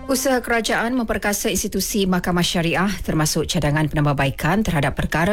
Usaha kerajaan memperkasa institusi Mahkamah Syariah termasuk cadangan penambahbaikan terhadap perkara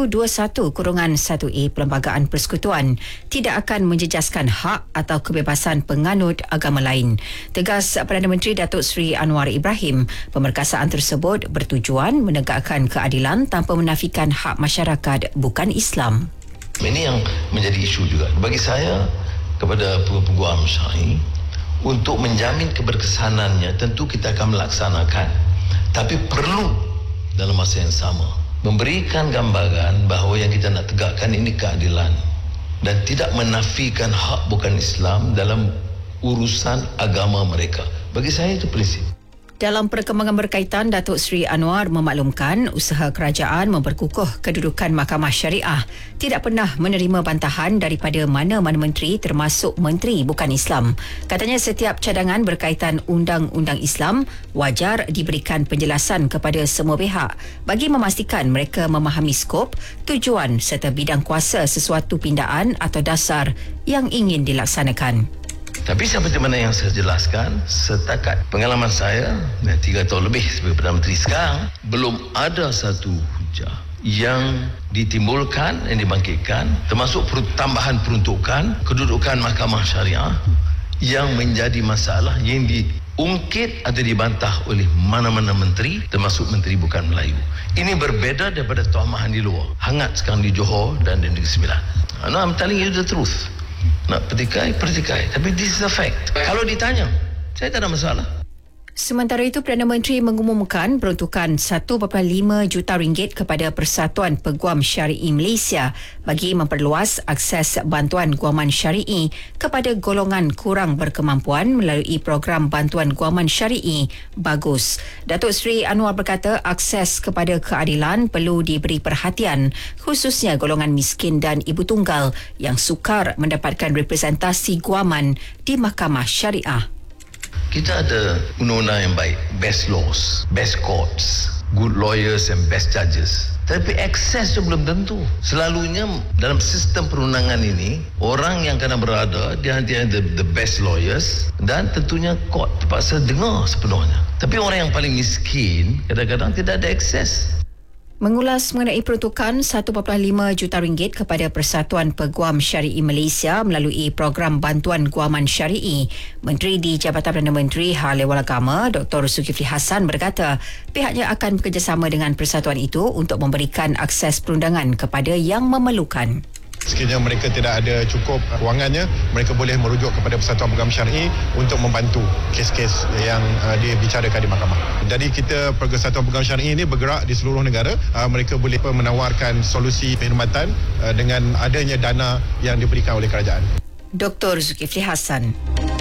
121-1A Perlembagaan Persekutuan tidak akan menjejaskan hak atau kebebasan penganut agama lain. Tegas Perdana Menteri Datuk Seri Anwar Ibrahim, pemerkasaan tersebut bertujuan menegakkan keadilan tanpa menafikan hak masyarakat bukan Islam. Ini yang menjadi isu juga bagi saya kepada peguam syar'i. Untuk menjamin keberkesanannya tentu kita akan melaksanakan, tapi perlu dalam masa yang sama memberikan gambaran bahawa yang kita nak tegakkan ini keadilan dan tidak menafikan hak bukan Islam dalam urusan agama mereka. Bagi saya itu prinsip. Dalam perkembangan berkaitan, Datuk Seri Anwar memaklumkan usaha kerajaan memperkukuh kedudukan Mahkamah Syariah tidak pernah menerima bantahan daripada mana-mana menteri termasuk menteri bukan Islam. Katanya setiap cadangan berkaitan undang-undang Islam wajar diberikan penjelasan kepada semua pihak bagi memastikan mereka memahami skop, tujuan serta bidang kuasa sesuatu pindaan atau dasar yang ingin dilaksanakan. Tapi seperti mana yang saya jelaskan, setakat pengalaman saya 3 tahun lebih sebagai Perdana Menteri sekarang, belum ada satu hujah yang ditimbulkan, yang dibangkitkan, termasuk tambahan peruntukan kedudukan Mahkamah Syariah yang menjadi masalah yang diungkit atau dibantah oleh mana-mana menteri, termasuk menteri bukan Melayu. Ini berbeza daripada tomahan di luar. Hangat sekarang di Johor dan di Negeri Sembilan. No, I'm telling you the truth. Nak pertikai. Tapi this is a fact. Kalau ditanya, saya tak ada masalah. Sementara itu, Perdana Menteri mengumumkan peruntukan 1.5 juta ringgit kepada Persatuan Peguam Syari'i Malaysia bagi memperluas akses bantuan guaman syari'i kepada golongan kurang berkemampuan melalui program bantuan guaman syari'i Bagus. Datuk Seri Anwar berkata akses kepada keadilan perlu diberi perhatian, khususnya golongan miskin dan ibu tunggal yang sukar mendapatkan representasi guaman di Mahkamah Syariah. Kita ada undang-undang yang baik, best laws, best courts, good lawyers and best judges. Tapi akses itu belum tentu. Selalunya dalam sistem perundangan ini, orang yang kena berada di antara the best lawyers dan tentunya court terpaksa dengar sepenuhnya. Tapi orang yang paling miskin kadang-kadang tidak ada akses. Mengulas mengenai peruntukan 1.5 juta ringgit kepada Persatuan Peguam Syari'i Malaysia melalui program bantuan guaman syari'i, Menteri di Jabatan Perdana Menteri Hal Ehwal Agama Dr. Zulkifli Hassan berkata pihaknya akan bekerjasama dengan persatuan itu untuk memberikan akses perundangan kepada yang memerlukan. Sekiranya mereka tidak ada cukup kewangannya, mereka boleh merujuk kepada Persatuan Peguam Syari'i untuk membantu kes-kes yang dibicarakan di mahkamah. Jadi kita Persatuan Peguam Syari'i ini bergerak di seluruh negara. Mereka boleh menawarkan solusi perkhidmatan dengan adanya dana yang diberikan oleh kerajaan. Dr. Zulkifli Hassan.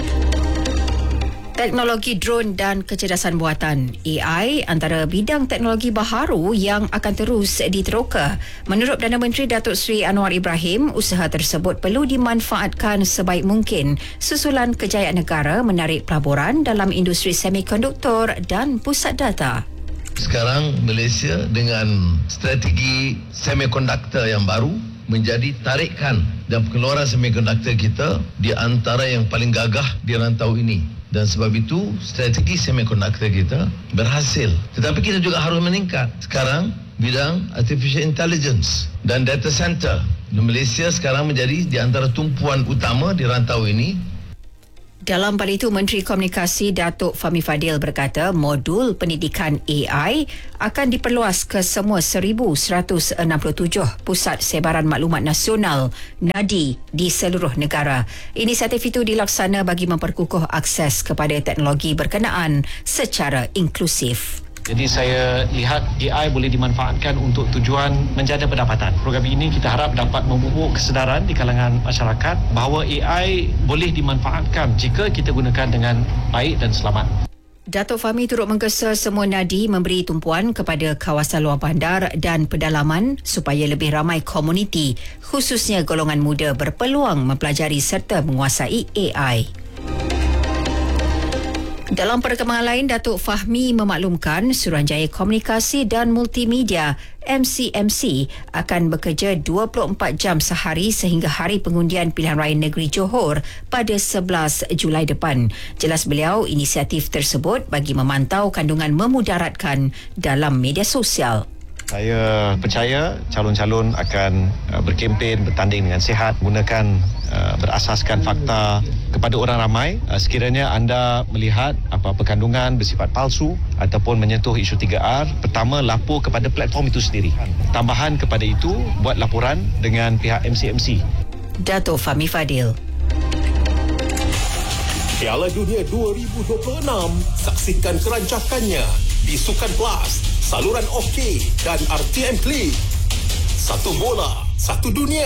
Teknologi drone dan kecerdasan buatan AI antara bidang teknologi baharu yang akan terus diteroka. Menurut Perdana Menteri Datuk Seri Anwar Ibrahim, usaha tersebut perlu dimanfaatkan sebaik mungkin susulan kejayaan negara menarik pelaburan dalam industri semikonduktor dan pusat data. Sekarang Malaysia dengan strategi semikonduktor yang baru menjadi tarikan dan pengeluaran semikonduktor kita di antara yang paling gagah di rantau ini. Dan sebab itu strategi semikonduktor kita berhasil. Tetapi kita juga harus meningkat. Sekarang bidang artificial intelligence dan data center di Malaysia sekarang menjadi di antara tumpuan utama di rantau ini. Dalam pada itu, Menteri Komunikasi Datuk Fahmi Fadil berkata modul pendidikan AI akan diperluas ke semua 1,167 pusat sebaran maklumat nasional (NADI) di seluruh negara. Inisiatif itu dilaksana bagi memperkukuh akses kepada teknologi berkenaan secara inklusif. Jadi saya lihat AI boleh dimanfaatkan untuk tujuan menjana pendapatan. Program ini kita harap dapat memupuk kesedaran di kalangan masyarakat bahawa AI boleh dimanfaatkan jika kita gunakan dengan baik dan selamat. Datuk Fahmi turut menggesa semua nadi memberi tumpuan kepada kawasan luar bandar dan pedalaman supaya lebih ramai komuniti, khususnya golongan muda berpeluang mempelajari serta menguasai AI. Dalam perkembangan lain, Datuk Fahmi memaklumkan Suruhanjaya Komunikasi dan Multimedia MCMC akan bekerja 24 jam sehari sehingga hari pengundian pilihan raya negeri Johor pada 11 Julai depan. Jelas beliau, inisiatif tersebut bagi memantau kandungan memudaratkan dalam media sosial. Saya percaya calon-calon akan berkempen, bertanding dengan sihat, gunakan berasaskan fakta kepada orang ramai. Sekiranya anda melihat apa-apa kandungan bersifat palsu ataupun menyentuh isu 3R, pertama lapor kepada platform itu sendiri. Tambahan kepada itu, buat laporan dengan pihak MCMC. Datuk Fahmi Fadil. Piala Dunia 2026, saksikan kerancakannya di Sukan Plus, saluran OK dan RTM Klik. Satu bola, satu dunia.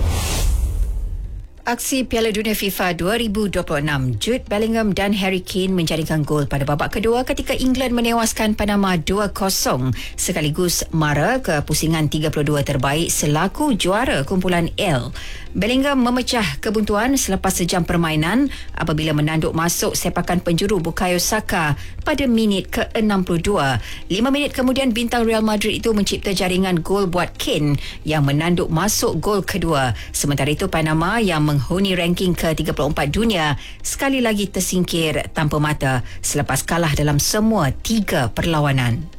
Aksi Piala Dunia FIFA 2026, Jude Bellingham dan Harry Kane menjaringkan gol pada babak kedua ketika England menewaskan Panama 2-0 sekaligus mara ke pusingan 32 terbaik selaku juara kumpulan L. Bellingham memecah kebuntuan selepas sejam permainan apabila menanduk masuk sepakan penjuru Bukayo Saka pada minit ke-62. 5 minit kemudian bintang Real Madrid itu mencipta jaringan gol buat Kane yang menanduk masuk gol kedua. Sementara itu Panama yang menghuni ranking ke-34 dunia sekali lagi tersingkir tanpa mata selepas kalah dalam semua 3 perlawanan.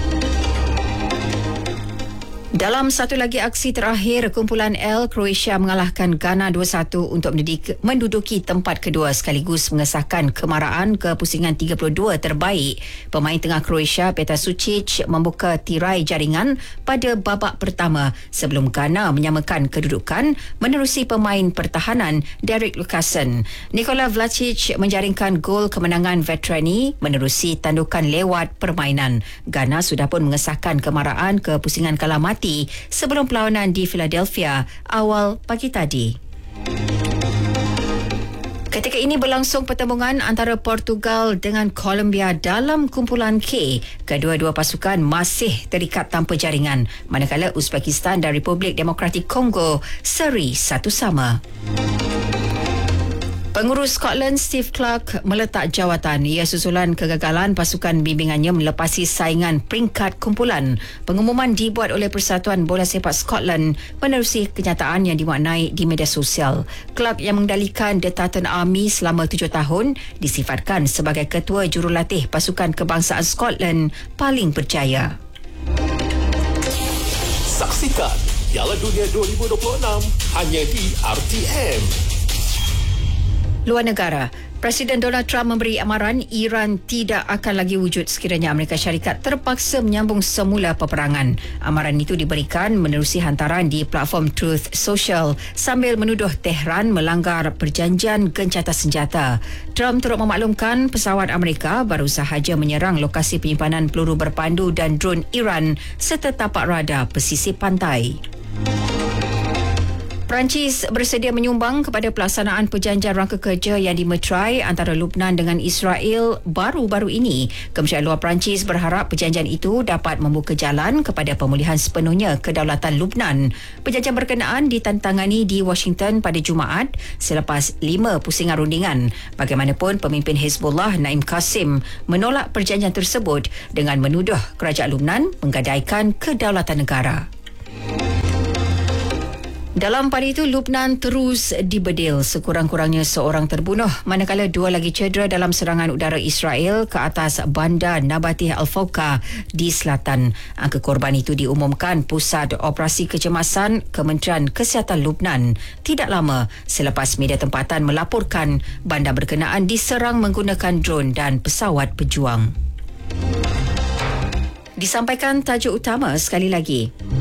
Dalam satu lagi aksi terakhir, kumpulan L Croatia mengalahkan Ghana 2-1 untuk menduduki tempat kedua sekaligus mengesahkan kemaraan ke pusingan 32 terbaik. Pemain tengah Croatia Petar Sucic membuka tirai jaringan pada babak pertama sebelum Ghana menyamakan kedudukan menerusi pemain pertahanan Derek Lucassen. Nikola Vlasic menjaringkan gol kemenangan veterani menerusi tandukan lewat permainan. Ghana sudah pun mengesahkan kemaraan ke pusingan kalah mati sebelum perlawanan di Philadelphia awal pagi tadi. Ketika ini berlangsung pertembungan antara Portugal dengan Colombia dalam kumpulan K. Kedua-dua pasukan masih terikat tanpa jaringan, manakala Uzbekistan dan Republik Demokratik Kongo seri 1-1. Pengurus Scotland Steve Clarke meletak jawatan. Ia susulan kegagalan pasukan bimbingannya melepasi saingan peringkat kumpulan. Pengumuman dibuat oleh Persatuan Bola Sepak Scotland menerusi kenyataan yang dimaknai di media sosial. Clarke yang mengendalikan The Tartan Army selama 7 tahun disifatkan sebagai ketua jurulatih pasukan kebangsaan Scotland paling berjaya. Saksikan Piala Dunia 2026 hanya di RTM. Luar negara, Presiden Donald Trump memberi amaran Iran tidak akan lagi wujud sekiranya Amerika Syarikat terpaksa menyambung semula peperangan. Amaran itu diberikan menerusi hantaran di platform Truth Social sambil menuduh Tehran melanggar perjanjian gencatan senjata. Trump turut memaklumkan pesawat Amerika baru sahaja menyerang lokasi penyimpanan peluru berpandu dan drone Iran serta tapak radar pesisir pantai. Perancis bersedia menyumbang kepada pelaksanaan perjanjian rangka kerja yang dimeterai antara Lubnan dengan Israel baru-baru ini. Kementerian Luar Perancis berharap perjanjian itu dapat membuka jalan kepada pemulihan sepenuhnya kedaulatan Lubnan. Perjanjian berkenaan ditandatangani di Washington pada Jumaat selepas 5 pusingan rundingan. Bagaimanapun, pemimpin Hezbollah Naim Qasim menolak perjanjian tersebut dengan menuduh kerajaan Lubnan menggadaikan kedaulatan negara. Dalam pada itu, Lubnan terus dibedil. Sekurang-kurangnya seorang terbunuh manakala 2 lagi cedera dalam serangan udara Israel ke atas bandar Nabatih Al-Fawqa di selatan. Angka korban itu diumumkan Pusat Operasi Kecemasan Kementerian Kesihatan Lubnan tidak lama selepas media tempatan melaporkan bandar berkenaan diserang menggunakan drone dan pesawat pejuang. Disampaikan tajuk utama sekali lagi.